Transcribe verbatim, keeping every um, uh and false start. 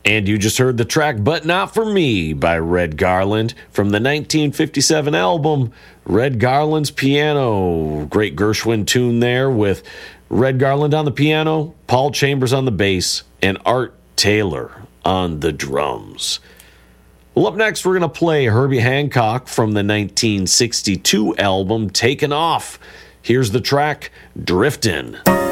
And you just heard the track But Not For Me by Red Garland from the nineteen fifty-seven album Red Garland's Piano. Great Gershwin tune there with Red Garland on the piano, Paul Chambers on the bass, and Art Taylor on the drums. Well, up next, we're going to play Herbie Hancock from the nineteen sixty-two album Taken Off. Here's the track Driftin'.